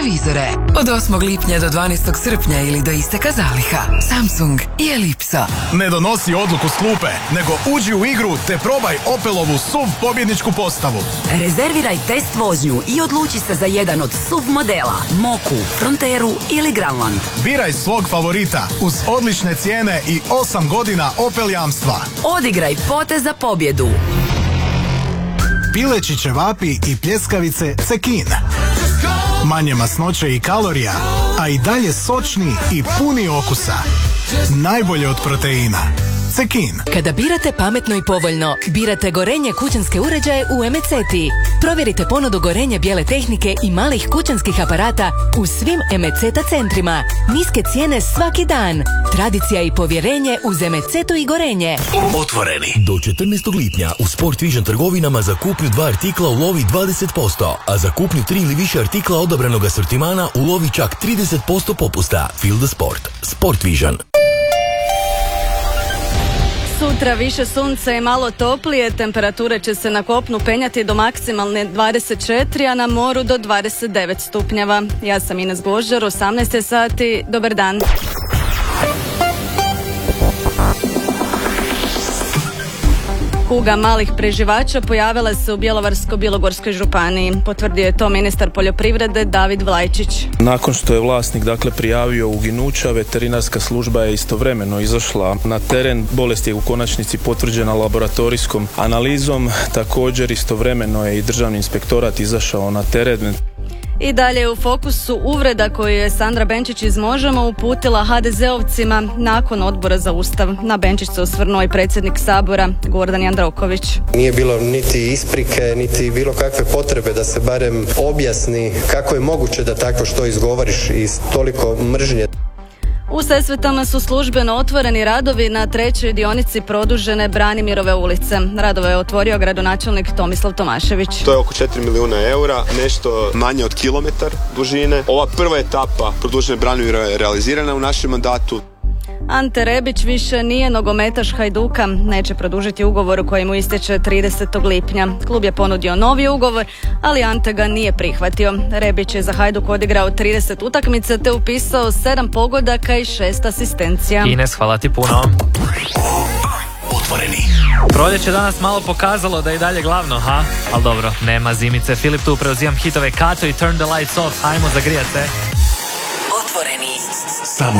televizore. Od 8. lipnja do 12. srpnja ili do isteka zaliha. Samsung i Ellipsa. Ne donosi odluku s klupe, nego uđi u igru te probaj Opelovu SUV pobjedničku postavu. Rezerviraj test vožnju i odluči se za jedan od SUV modela, Moku, Fronteru ili Granland. Biraj svog favorita uz odlične cijene i 8 godina Opel jamstva. Odigraj potez za pobjedu. Pileći ćevapi i pljeskavice Cekin. Manje masnoće i kalorija, a i dalje sočni i puni okusa. Najbolje od proteina. Cekin. Kada birate pametno i povoljno, birate Gorenje kućanske uređaje u Emeceti. Provjerite ponudu Gorenje bijele tehnike i malih kućanskih aparata u svim Emeceta centrima. Niske cijene svaki dan. Tradicija i povjerenje uz Emecetu i Gorenje. Otvoreni. Do 14. lipnja u Sport Vision trgovinama za kupnju 2 artikla ulovi 20%, a za kupnju 3 ili više artikla odabranog asortimana ulovi čak 30% popusta. Feel the sport. Sport Vision. Sutra više sunca i malo toplije, temperature će se na kopnu penjati do maksimalne 24, a na moru do 29 stupnjeva. Ja sam Ines Gožar, 18 sati, dobar dan. Kuga malih preživača pojavila se u Bjelovarsko-bilogorskoj županiji. Potvrdio je to ministar poljoprivrede David Vlajčić. Nakon što je vlasnik prijavio uginuća, veterinarska služba je istovremeno izašla na teren. Bolest je u konačnici potvrđena laboratorijskom analizom. Također istovremeno je i Državni inspektorat izašao na teren. I dalje u fokusu uvreda koju je Sandra Benčić iz Možemo uputila HDZ-ovcima nakon Odbora za Ustav. Na Benčić se osvrnuo i predsjednik Sabora Gordan Jandroković. Nije bilo niti isprike, niti bilo kakve potrebe da se barem objasni kako je moguće da takvo što izgovoriš iz toliko mržnje. U Sesvetama su službeno otvoreni radovi na 3. dionici produžene Branimirove ulice. Radove je otvorio gradonačelnik Tomislav Tomašević. To je oko 4 milijuna eura, nešto manje od kilometar dužine. Ova prva etapa produžene Branimirove je realizirana u našem mandatu. Ante Rebić više nije nogometaš Hajduka, neće produžiti ugovor u kojem mu istječe 30. lipnja. Klub je ponudio novi ugovor, ali Ante ga nije prihvatio. Rebić je za Hajduk odigrao 30 utakmica te upisao 7 pogodaka i 6 asistencija. Ines, hvala ti puno. Otvoreni. Proljeće danas malo pokazalo da je i dalje glavno, ha? Ali dobro, nema zimice. Filip tu, preuzimam hitove Kato i Turn the Lights Off. Ajmo zagrijat se. Otvoreni. Samo